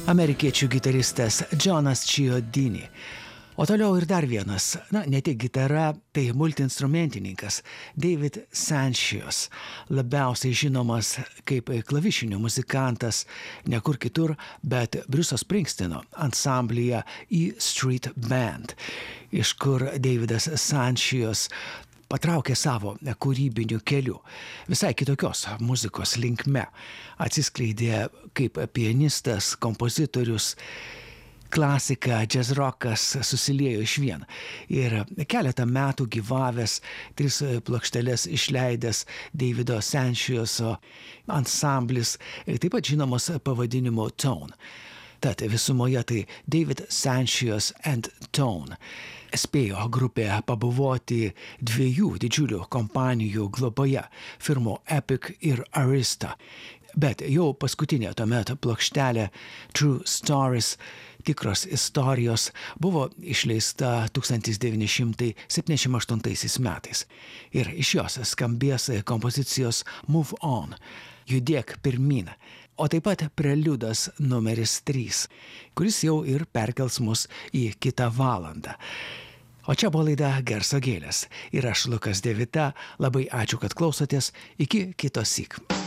amerikiečių gitaristas Jonas Chiodini. O toliau ir dar vienas, ne tik gitara, tai multiinstrumentininkas David Sancious, labiausiai žinomas kaip klavišinių muzikantas ne kur kitur, bet Bruce'o Springsteeno ansamblyje E Street Band, iš kur Davidas Sancious patraukė savo kūrybiniu keliu, visai kitokios muzikos linkme, atsiskleidė kaip pianistas, kompozitorius, klasika, džiazrokas susiliejo išvien ir keletą metų gyvavęs, 3 plokšteles išleidęs Davido Sanciouso ansamblis, taip pat žinomas pavadinimu Tone. Tad visumoje tai David Sancious and Tone. Spėjo grupė pabuvoti 2 didžiulių kompanijų globoje, firmų Epic ir Arista. Bet jau paskutinė tuomet plokštelė True Stories, tikros istorijos, buvo išleista 1978 metais. Ir iš jos skambės kompozicijos Move On, judėk pirmyn, o taip pat preliudas numeris 3, kuris jau ir perkels mus į kitą valandą. O čia buvo laida Garso gėlės. Ir aš, Lukas Devita, labai ačiū, kad klausotės. Iki kito syk.